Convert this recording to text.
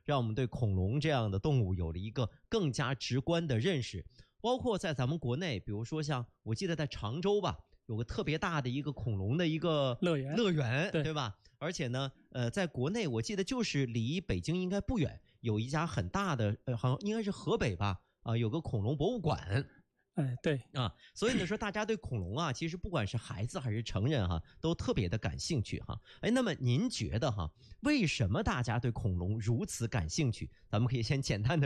让我们对恐龙这样的动物有了一个更加直观的认识。包括在咱们国内，比如说像我记得在常州吧，有个特别大的一个恐龙的一个乐园，对吧？而且呢，在国内我记得就是离北京应该不远，有一家很大的，好像应该是河北吧，有个恐龙博物馆。 对啊，所以呢说大家对恐龙啊，其实不管是孩子还是成人哈，都特别的感兴趣哈。那么您觉得哈，为什么大家对恐龙如此感兴趣？咱们可以先简单的